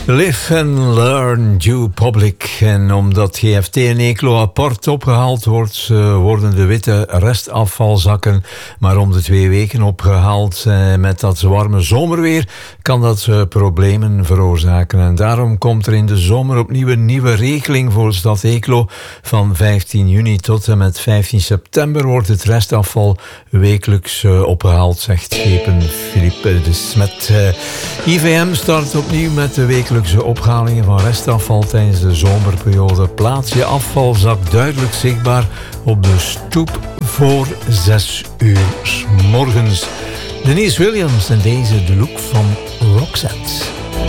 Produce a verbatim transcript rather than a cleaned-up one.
Live and Learn, Due Public. En omdat G F T en Eeklo apart opgehaald wordt, uh, worden de witte restafvalzakken maar om de twee weken opgehaald. Uh, met dat warme zomerweer kan dat uh, problemen veroorzaken. En daarom komt er in de zomer opnieuw een nieuwe regeling voor Stad Eeklo. Van vijftien juni tot en met vijftien september wordt het restafval wekelijks uh, opgehaald, zegt schepen Philippe de Smet. Uh, I V M start opnieuw met de wekelijkse ophalingen van restafval tijdens de zomerperiode. Plaats je afvalzak duidelijk zichtbaar op de stoep voor zes uur 's morgens. Denise Williams en deze de look van Roxette.